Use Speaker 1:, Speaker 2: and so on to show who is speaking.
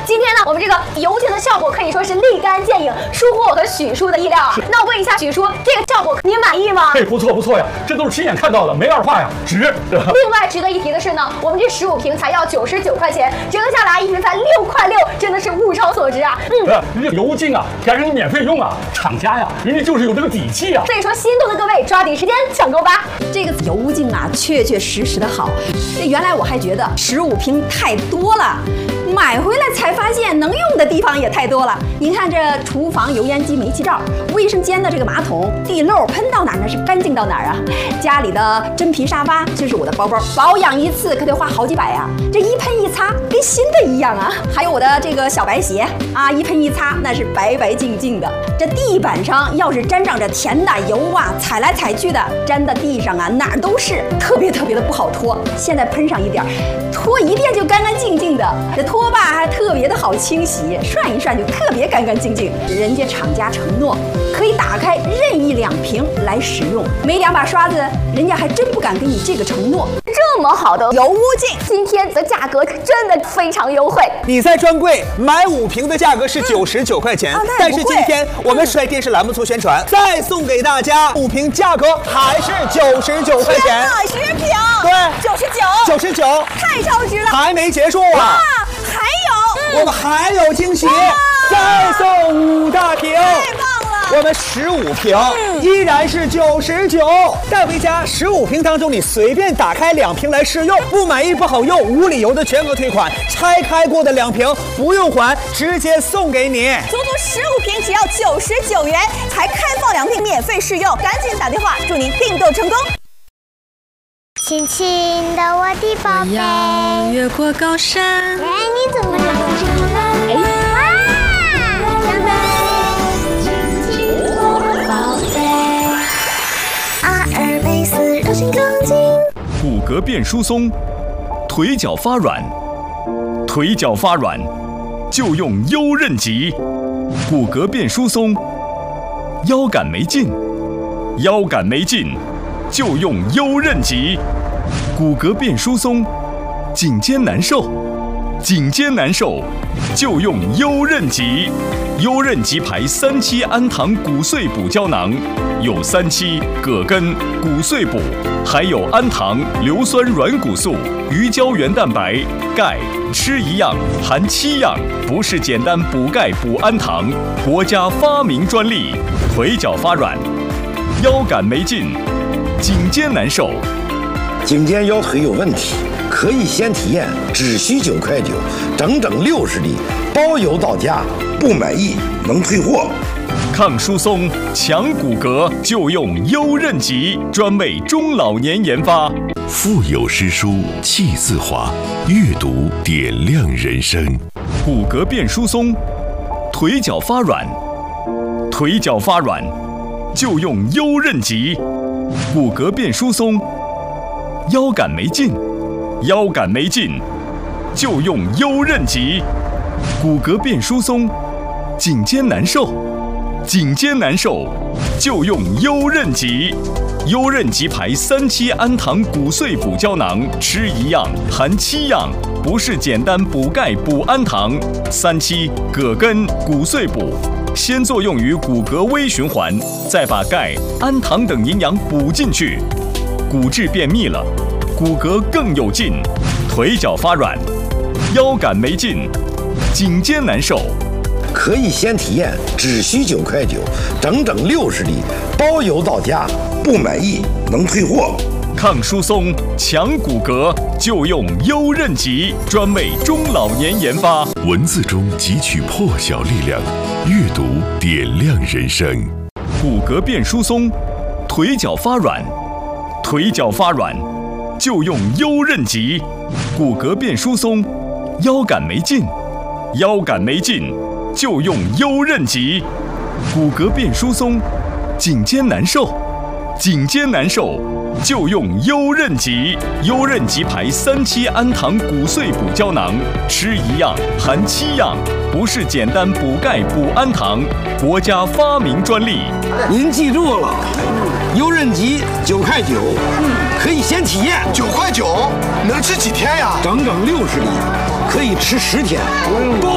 Speaker 1: 今天呢，我们这个油精的效果可以说是立竿见影，出乎我和许叔的意料啊。那我问一下许叔，这个效果您满意吗？
Speaker 2: 不错呀，这都是亲眼看到的，没二话呀，值。
Speaker 1: 另外值得一提的是呢，我们这15瓶才要99块钱，折合下来一瓶才6块6，真的是物超所值啊。
Speaker 2: 人家油精啊，还让你免费用啊，厂家呀，人家就是有这个底气啊。
Speaker 1: 所以说，心动的各位抓紧时间抢购吧。
Speaker 3: 这个油精啊，确实的好。这原来我还觉得15瓶太多了，买回来才发现能用的地方也太多了。你看这厨房油烟机、煤气罩，卫生间的这个马桶，地漏喷到哪儿那是干净到哪儿啊。家里的真皮沙发，这是我的包包，保养一次可得花好几百呀。这一喷一擦，跟新的一样啊。还有我的这个小白鞋啊，一喷一擦那是白白净净的。这地板上要是沾上着甜的油啊，踩来踩去的，粘到地上啊哪儿都是，特别的不好拖。现在喷上一点，拖一遍就干干净净的。这拖把还特别的好清洗，涮一涮就特别干干净净。人家厂家承诺可以打开任意2瓶来使用，没2把刷子，人家还真不敢给你这个承诺。
Speaker 1: 这么好的油污净，今天的价格真的非常优惠。
Speaker 4: 你在专柜买5瓶的价格是99块钱，但是今天我们水电视栏目做宣传，再送给大家5瓶，价格还是99块钱。
Speaker 3: 10瓶，
Speaker 4: 对，99，
Speaker 3: 太超值了，
Speaker 4: 还没结束啊！
Speaker 3: 还有，
Speaker 4: 我们还有惊喜，再送5大瓶。
Speaker 3: 太棒了！
Speaker 4: 我们15瓶依然是99，带回家15瓶当中，你随便打开2瓶来试用，不满意不好用，无理由的全额退款，拆开过的2瓶不用还，直接送给你。
Speaker 3: 足15瓶只要99元，还开放2瓶免费试用，赶紧打电话，祝您订购成功。
Speaker 5: 轻轻的我的宝贝，
Speaker 6: 要越过高山。
Speaker 5: 哎，你怎么长得这么亮？哇，长得轻轻的宝贝，阿尔卑斯柔性钢筋，
Speaker 7: 骨骼变疏松，腿脚发软，就用优韧极。骨骼变疏松，腰杆没劲，就用优韧极。骨骼变疏松，颈肩难受，就用优韧极。优韧极牌3期氨糖骨碎补胶囊，有3期、葛根、骨碎补，还有氨糖、硫酸软骨素、鱼胶原蛋白、钙，吃一样含7样，不是简单补钙补氨糖，国家发明专利。腿脚发软，腰杆没劲，颈肩难受。
Speaker 8: 颈肩腰腿有问题，可以先体验，只需9块9，整60粒，包邮到家，不满意能退货。
Speaker 7: 抗疏松、强骨骼，就用优韧极，专为中老年研发。
Speaker 9: 腹有诗书气自华，阅读点亮人生。
Speaker 7: 骨骼变疏松，腿脚发软，就用优韧极。骨骼变疏松，腰杆没劲，就用优韧极。骨骼变疏松，颈肩难受，就用优韧极。优韧极牌3期氨糖骨碎补胶囊，吃一样含7样，不是简单补钙补氨糖。3期、葛根、骨碎补，先作用于骨骼微循环，再把钙、氨糖等营养补进去，骨质变密了，骨骼更有劲，腿脚发软，腰杆没劲，颈肩难受。
Speaker 8: 可以先体验，只需9块9，整60粒，包邮到家，不满意能退货。
Speaker 7: 抗疏松、强骨骼，就用优韧极，专为中老年研发。
Speaker 9: 文字中汲取破晓力量，阅读点亮人生。
Speaker 7: 骨骼变疏松，腿脚发软，就用优韧极。骨骼变疏松，腰杆没劲，就用优韧极。骨骼变疏松，颈肩难受，就用优韧极。优韧极牌3期氨糖骨碎补胶囊，吃一样含7样，不是简单补钙补氨糖，国家发明专利。
Speaker 8: 您记住了，优韧极9块9，可以先体验。
Speaker 10: 9块9，能吃几天呀？
Speaker 8: 整60粒，可以吃10天。